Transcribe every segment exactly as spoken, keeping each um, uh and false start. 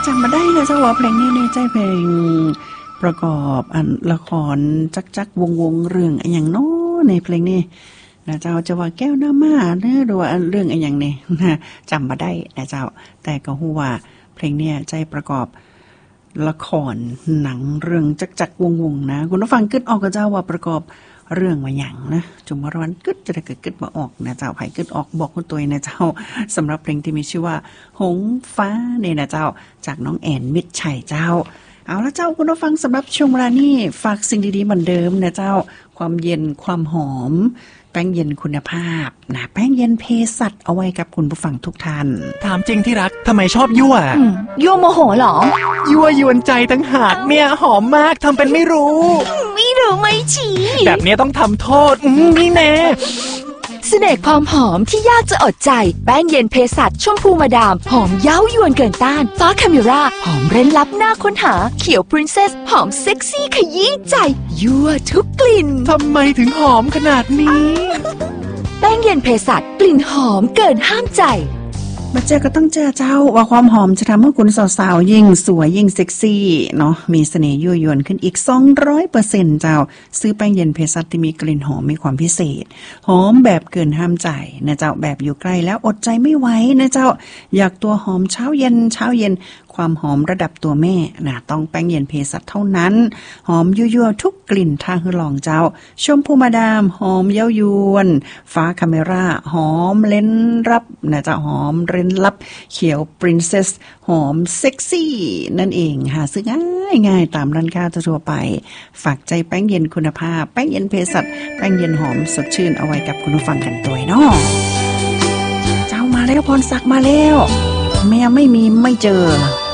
จำมาได้เลยเจ้าว่าเพลงนี้เนี่ยใจเพลงประกอบอันละครจักจักวงวงเรื่องอะไรอย่างโน้ในเพลงนี้นะเจ้าจะว่าแก้วหน้ามาเนื้อหรือว่าเรื่องอะไรอย่างนี้นะจำมาได้นะเจ้าแต่ก็ฮู้ว่าเพลงเนี่ยใจประกอบละครหนังเรื่องจักจักวงวงนะคุณผู้ฟังกึดออกกับเจ้าว่าประกอบเรื่องมาอย่างนะจุมรวันกึดจะได้เกิดกึดมาออกนะเจ้าไผ่กึดออกบอกคุณตัวนะเจ้าสำหรับเพลงที่มีชื่อว่าหงฟ้าเนี่ยนะเจ้าจากน้องแอนมิตรชัยเจ้าเอาละเจ้าคุณผู้ฟังสำหรับช่วงเวลานี้ฝากสิ่งดีๆเหมือนเดิมนะเจ้าความเย็นความหอมแป้งเย็นคุณภาพนะแป้งเย็นเภสัชเอาไว้กับคุณผู้ฟังทุกท่านถามจริงที่รักทำไมชอบยั่วยั่วโมโหเหรอยั่วยวนใจตั้งหากเนี่ยหอมมากทำเป็นไม่รู้ไม่รู้ไม่ชี้แบบนี้ต้องทำโทษอืมนี่แน่เสน่ห์ความหอมที่ยากจะอดใจแป้งเย็นเภสัชชมพูมาดามหอมเย้ายวนเกินต้านฟ้าคาเมราหอมเร้นลับหน้าค้นหาเขียวพรินเซสหอมเซ็กซี่ขยี้ใจยั่วทุกกลิ่นทำไมถึงหอมขนาดนี้แป้งเย็นเภสัชกลิ่นหอมเกินห้ามใจมาเจอก็ต้องเจอเจ้าว่าความหอมจะทำให้คุณสาวๆยิ่งสวยยิ่งเซ็กซี่เนาะมีเสน่ห์ยั่วยวนขึ้นอีก สองร้อยเปอร์เซ็นต์ เจ้าซื้อแป้งเย็นเภสัชที่มีกลิ่นหอมมีความพิเศษหอมแบบเกินห้ามใจนะเจ้าแบบอยู่ใกล้แล้วอดใจไม่ไหวนะเจ้าอยากตัวหอมเช้าเย็นเช้าเย็นความหอมระดับตัวแม่นะต้องแป้งเย็นเภสัชเท่านั้นหอมยั่วๆทุกกลิ่นทางฮือลองเจ้าชมพูมาดามหอมเย้ายวนฟ้าคาเมราหอมเล่นรับนะเจ้าหอมเร้นลับเขียวปรินเซสหอมเซ็กซี่นั่นเองหาซื้อง่ายง่ายตามร้านค้าทั่วไปฝากใจแป้งเย็นคุณภาพแป้งเย็นเภสัชแป้งเย็นหอมสดชื่นเอาไว้กับคุณผู้ฟังกันตัวเนาะเจ้ามาแล้วพรศักดิ์มาแล้วแม่ไม่มีไม่เจอ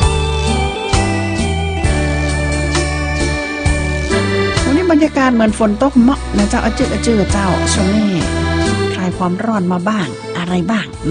วันนี้บรรยากาศเหมือนฝนตกเหมาะนะเจ้าอจืดอจืดเจ้าช่วงนี้คลายความร้อนมาบ้างอะไรบ้าง